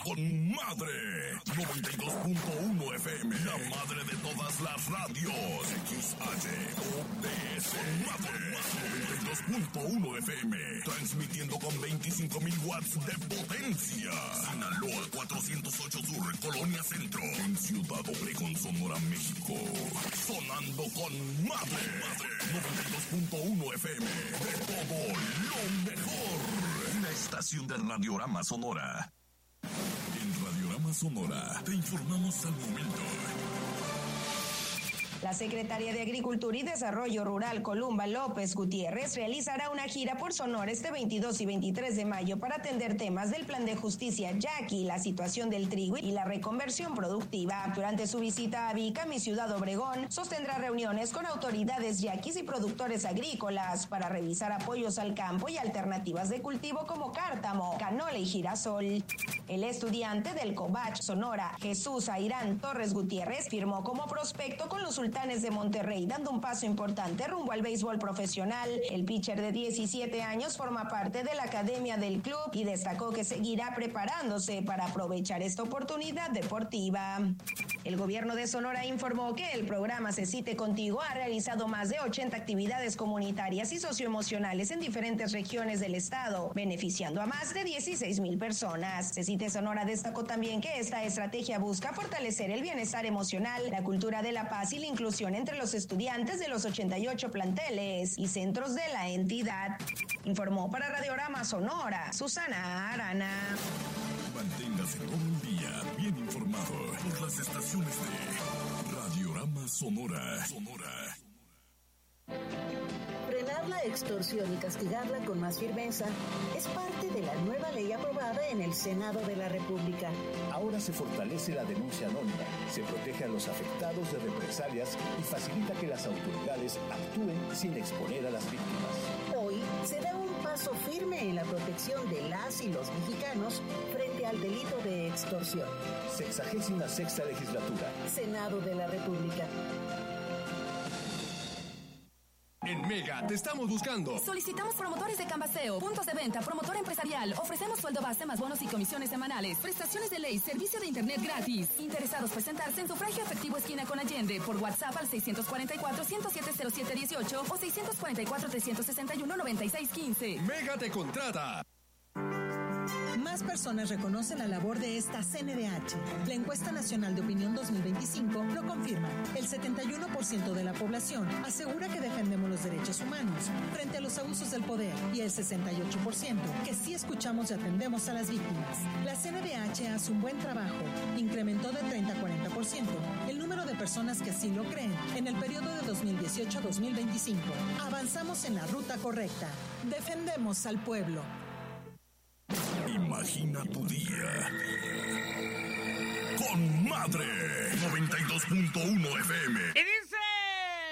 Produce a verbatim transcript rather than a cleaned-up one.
con madre. noventa y dos punto uno F M, la madre de todas las radios. X H O T S, madre. noventa y dos punto uno F M, transmitiendo con veinticinco mil watts de potencia. Sinaloa cuatrocientos ocho Sur, Colonia Centro, en Ciudad Obregón, Sonora, México. Sonando con madre. noventa y dos punto uno F M, de todo lo mejor. Una estación de Radiorama Sonora. En Radiorama Sonora te informamos al momento. La Secretaría de Agricultura y Desarrollo Rural, Columba López Gutiérrez, realizará una gira por Sonora este veintidós y veintitrés de mayo para atender temas del Plan de Justicia Yaqui, la situación del trigo y la reconversión productiva. Durante su visita a Vica, mi ciudad Obregón, sostendrá reuniones con autoridades yaquis y productores agrícolas para revisar apoyos al campo y alternativas de cultivo como cártamo, canola y girasol. El estudiante del Cobach Sonora, Jesús Airán Torres Gutiérrez, firmó como prospecto con los Sultanes de Monterrey, dando un paso importante rumbo al béisbol profesional. El pitcher de diecisiete años forma parte de la academia del club y destacó que seguirá preparándose para aprovechar esta oportunidad deportiva. El gobierno de Sonora informó que el programa Se Cite Contigo ha realizado más de ochenta actividades comunitarias y socioemocionales en diferentes regiones del estado, beneficiando a más de dieciséis mil personas. Se Cite Sonora destacó también que esta estrategia busca fortalecer el bienestar emocional, la cultura de la paz y la inclusión entre los estudiantes de los ochenta y ocho planteles y centros de la entidad. Informó para Radiorama Sonora, Susana Arana. Manténgase todo el día bien informado por las estaciones de Radiorama Sonora. Sonora. Frenar la extorsión y castigarla con más firmeza es parte de la nueva ley aprobada en el Senado de la República. Ahora se fortalece la denuncia anónima, se protege a los afectados de represalias y facilita que las autoridades actúen sin exponer a las víctimas. Hoy se da un paso firme en la protección de las y los mexicanos frente al delito de extorsión. Sexagésima sexta legislatura. Senado de la República. En Mega te estamos buscando. Solicitamos promotores de Cambaseo, puntos de venta, promotor empresarial. Ofrecemos sueldo base más bonos y comisiones semanales. Prestaciones de ley, servicio de internet gratis. Interesados presentarse en sufragio efectivo esquina con Allende por WhatsApp al seis cuatro cuatro, uno cero siete cero siete uno ocho o seis cuatro cuatro, tres seis uno, nueve seis uno cinco. Mega te contrata. Más personas reconocen la labor de esta C N D H. La encuesta nacional de opinión dos mil veinticinco lo confirma. El setenta y uno por ciento de la población asegura que defendemos los derechos humanos frente a los abusos del poder y el sesenta y ocho por ciento que sí escuchamos y atendemos a las víctimas. La C N D H hace un buen trabajo. Incrementó de treinta a cuarenta por ciento el número de personas que así lo creen en el periodo de dos mil dieciocho a dos mil veinticinco. Avanzamos en la ruta correcta. Defendemos al pueblo. Imagina tu día con madre. noventa y dos punto uno F M. En